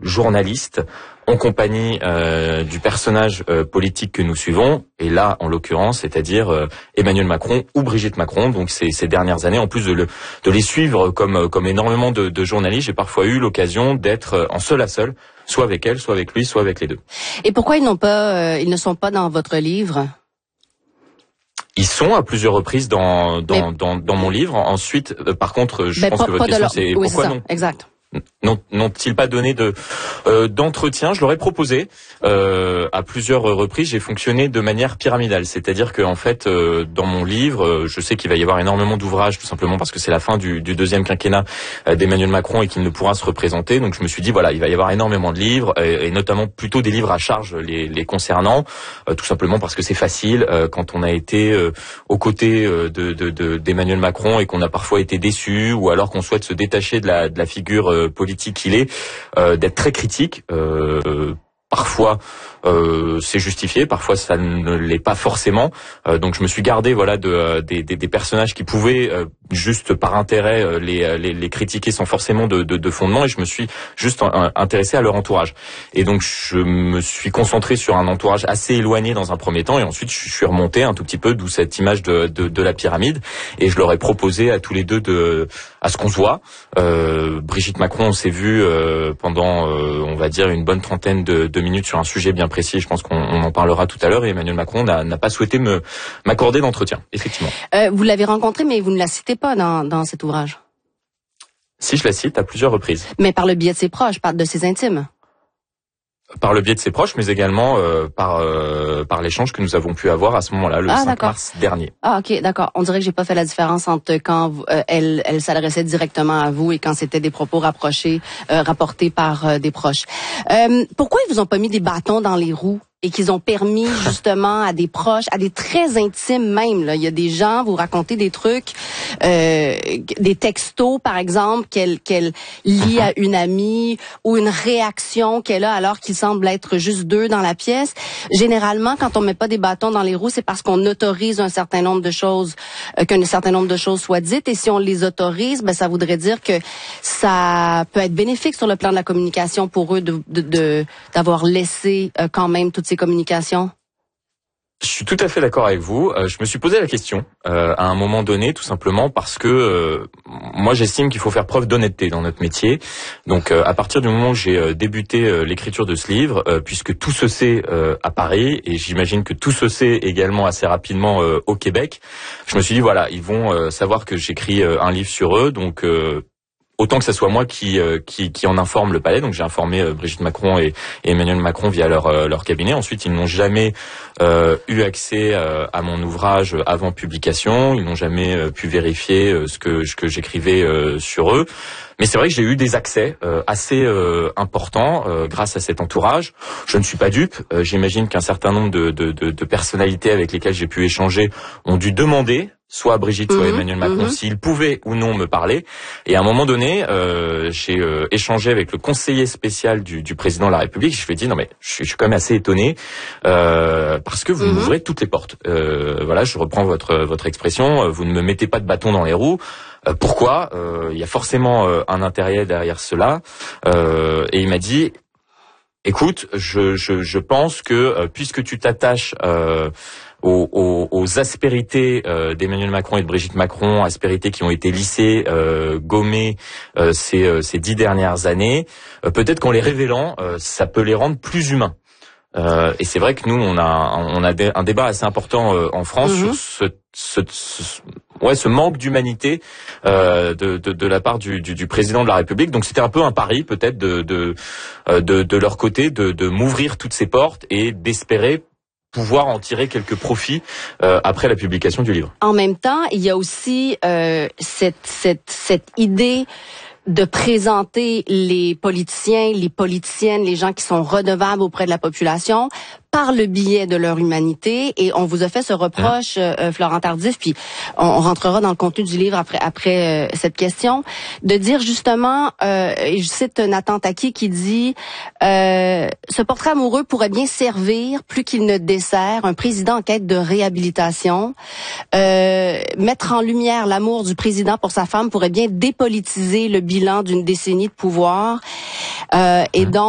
journaliste en compagnie du personnage politique que nous suivons, et là en l'occurrence, c'est-à-dire Emmanuel Macron ou Brigitte Macron. Donc ces dernières années, en plus de les suivre comme énormément de journalistes, j'ai parfois eu l'occasion d'être en seul à seul, soit avec elle, soit avec lui, soit avec les deux. Et pourquoi ils ne sont pas dans votre livre? Ils sont à plusieurs reprises dans mon livre. Ensuite, par contre, je pense que votre question c'est pourquoi non? Exact. N'ont-ils pas donné d'entretien? Je leur ai proposé à plusieurs reprises. J'ai fonctionné de manière pyramidale, c'est-à-dire que en fait, dans mon livre, je sais qu'il va y avoir énormément d'ouvrages, tout simplement parce que c'est la fin du deuxième quinquennat d'Emmanuel Macron et qu'il ne pourra se représenter. Donc je me suis dit voilà, il va y avoir énormément de livres et notamment plutôt des livres à charge les concernant, tout simplement parce que c'est facile quand on a été aux côtés d'Emmanuel Macron et qu'on a parfois été déçu, ou alors qu'on souhaite se détacher de la figure politique qu'il est, d'être très critique. Parfois c'est justifié, parfois ça ne l'est pas forcément. Donc je me suis gardé des personnages qui pouvaient juste par intérêt les critiquer sans forcément de fondement, et je me suis juste intéressé à leur entourage. Et donc je me suis concentré sur un entourage assez éloigné dans un premier temps, et ensuite je suis remonté un tout petit peu, d'où cette image de la pyramide, et je leur ai proposé à tous les deux à ce qu'on se voit. Brigitte Macron, on s'est vu pendant on va dire une bonne trentaine de minutes sur un sujet bien précis. Je pense qu'on en parlera tout à l'heure, et Emmanuel Macron n'a pas souhaité m'accorder d'entretien, effectivement. Vous l'avez rencontré, mais vous ne la citez pas dans cet ouvrage. Si, je la cite à plusieurs reprises. Mais par le biais de ses proches, de ses intimes. Par le biais de ses proches, mais également par l'échange que nous avons pu avoir à ce moment-là, le 5 mars dernier. Ah, ok, d'accord. On dirait que j'ai pas fait la différence entre quand elle s'adressait directement à vous et quand c'était des propos rapportés par des proches. Pourquoi ils vous ont pas mis des bâtons dans les roues et qu'ils ont permis justement à des proches, à des très intimes même, là? Il y a des gens, vous racontez des trucs, des textos par exemple qu'elle lit à une amie, ou une réaction qu'elle a alors qu'il semble être juste deux dans la pièce. Généralement, quand on met pas des bâtons dans les roues, c'est parce qu'on autorise un certain nombre de choses, qu'un certain nombre de choses soient dites, et si on les autorise, ça voudrait dire que ça peut être bénéfique sur le plan de la communication pour eux d'avoir laissé quand même toutes ces communications. Je suis tout à fait d'accord avec vous. Je me suis posé la question à un moment donné, tout simplement parce que moi j'estime qu'il faut faire preuve d'honnêteté dans notre métier. Donc à partir du moment où j'ai débuté l'écriture de ce livre, puisque tout se sait à Paris, et j'imagine que tout se sait également assez rapidement au Québec, je me suis dit voilà, ils vont savoir que j'écris un livre sur eux, donc autant que ça soit moi qui en informe le palais. Donc j'ai informé Brigitte Macron et Emmanuel Macron via leur cabinet. Ensuite, ils n'ont jamais eu accès à mon ouvrage avant publication. Ils n'ont jamais pu vérifier ce que j'écrivais sur eux. Mais c'est vrai que j'ai eu des accès assez importants grâce à cet entourage. Je ne suis pas dupe. J'imagine qu'un certain nombre de personnalités avec lesquelles j'ai pu échanger ont dû demander, soit à Brigitte, soit à Emmanuel Macron, s'ils pouvaient ou non me parler. Et à un moment donné, j'ai échangé avec le conseiller spécial du président de la République. Je lui ai dit non mais je suis quand même assez étonné parce que vous m'ouvrez toutes les portes. Voilà, je reprends votre expression. Vous ne me mettez pas de bâton dans les roues. Pourquoi? Il y a forcément un intérêt derrière cela. Et il m'a dit écoute, je pense que puisque tu t'attaches aux aspérités d'Emmanuel Macron et de Brigitte Macron, aspérités qui ont été lissées, gommées ces 10 dernières années, peut-être qu'en les révélant, ça peut les rendre plus humains. Et c'est vrai que nous, on a un débat assez important en France sur ce manque d'humanité de la part du président de la République. Donc c'était un peu un pari peut-être de leur côté de m'ouvrir toutes ces portes et d'espérer pouvoir en tirer quelques profits après la publication du livre. En même temps, il y a aussi cette idée de présenter les politiciens, les politiciennes, les gens qui sont redevables auprès de la population par le biais de leur humanité. Et on vous a fait ce reproche, Florent Tardif, puis on rentrera dans le contenu du livre après cette question, de dire justement, et je cite Nathan Taki qui dit ce portrait amoureux pourrait bien servir, plus qu'il ne dessert, un président en quête de réhabilitation. Mettre en lumière l'amour du président pour sa femme pourrait bien dépolitiser le bilan d'une décennie de pouvoir. Et donc